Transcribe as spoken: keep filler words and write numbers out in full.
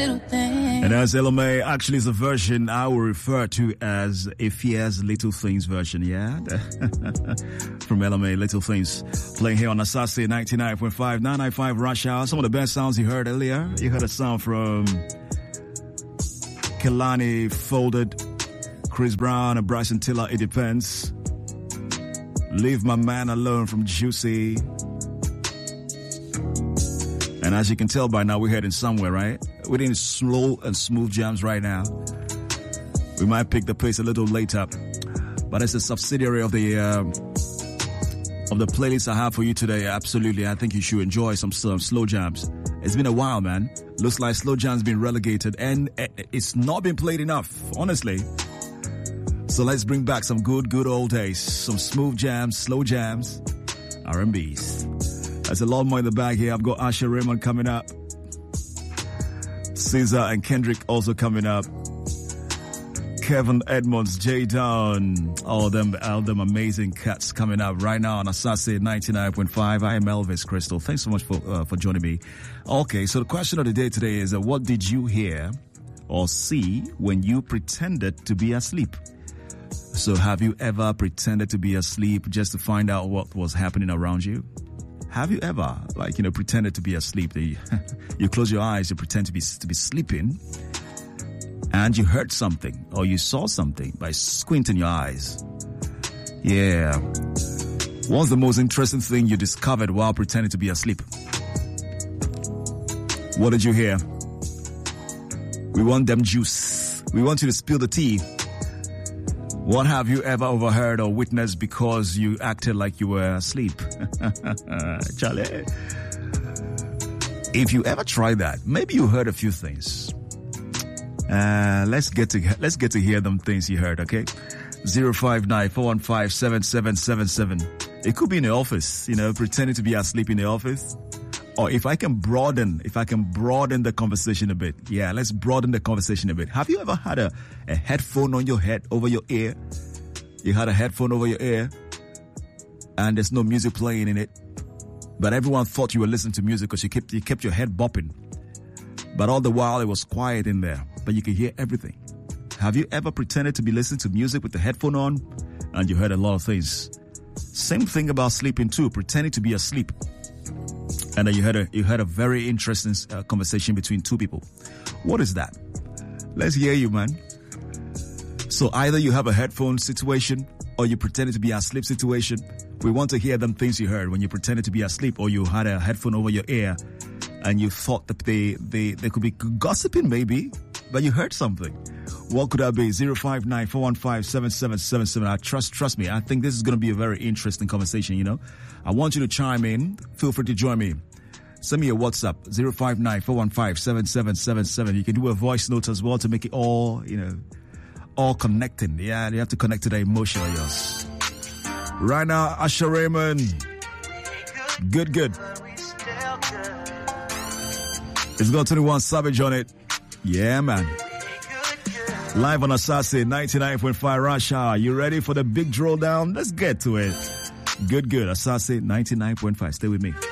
And as L M A actually is a version I will refer to as Efia's Little Things version, yeah? From L M A, Little Things. Playing here on Asase ninety-nine point five, nine ninety-five Rush Hour. Some of the best sounds you heard earlier. You heard a sound from Kelani Folded, Chris Brown and Bryson Tiller, It Depends. Leave My Man Alone from Juicy. And as you can tell by now, we're heading somewhere, right? We're in slow and smooth jams right now. We might pick the pace a little later, but it's a subsidiary of the uh, of the playlist I have for you today. Absolutely, I think you should enjoy some, some slow jams. It's been a while, man. Looks like slow jams been relegated, and it's not been played enough, honestly. So let's bring back some good, good old days, some smooth jams, slow jams, R and B's. There's a lot more in the bag here. I've got Asher Raymond coming up. Caesar and Kendrick also coming up. Kevin Edmonds, J Down, all them, all them amazing cats coming up right now on Asase ninety-nine point five. I am Elvis Crystal. Thanks so much for uh, for joining me. Okay, so the question of the day today is, uh, what did you hear or see when you pretended to be asleep? So have you ever pretended to be asleep just to find out what was happening around you? Have you ever, like, you know, pretended to be asleep? You, you close your eyes, you pretend to be to be sleeping, and you heard something or you saw something by squinting your eyes. Yeah. What's the most interesting thing you discovered while pretending to be asleep? What did you hear? We want them juice. We want you to spill the tea. What have you ever overheard or witnessed because you acted like you were asleep? Charlie. If you ever tried that, maybe you heard a few things. Uh, let's get to let's get to hear them things you heard, okay? zero five nine, four one five, seven seven seven seven. It could be in the office, you know, pretending to be asleep in the office. Or if I can broaden, if I can broaden the conversation a bit. Yeah, let's broaden the conversation a bit. Have you ever had a, a headphone on your head, over your ear? You had a headphone over your ear and there's no music playing in it. But everyone thought you were listening to music because you kept, you kept your head bopping. But all the while it was quiet in there, but you could hear everything. Have you ever pretended to be listening to music with the headphone on and you heard a lot of things? Same thing about sleeping too, pretending to be asleep. And then you had a you had a very interesting uh, conversation between two people. What is that? Let's hear you, man. So either you have a headphone situation or you pretended to be asleep situation. We want to hear them things you heard when you pretended to be asleep or you had a headphone over your ear and you thought that they, they, they could be gossiping maybe, but you heard something. What could that be? zero five nine, four one five, seven seven seven seven. I trust, trust me. I think this is going to be a very interesting conversation, you know. I want you to chime in. Feel free to join me. Send me a WhatsApp, zero five nine, four one five, seven seven seven seven. You can do a voice note as well to make it all, you know, all connecting. Yeah, you have to connect to the emotion of yours. Right now, Asher Raymond. Good, good. It's got twenty-one Savage on it. Yeah, man. Live on Asase ninety-nine point five Rush Hour. You ready for the big drill down? Let's get to it. Good, good. Asase ninety-nine point five. Stay with me.